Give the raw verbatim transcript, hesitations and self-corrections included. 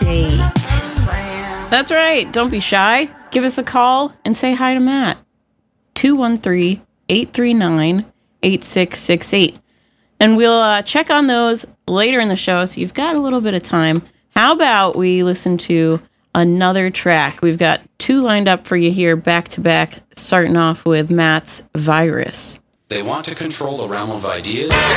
date. That's right. Don't be shy. Give us a call and say hi to Matt. two one three, eight three nine, eight six six eight. And we'll uh, check on those later in the show, so you've got a little bit of time. How about we listen to another track? We've got two lined up for you here, back to back, starting off with Matt's Virus. They want to control the realm of ideas,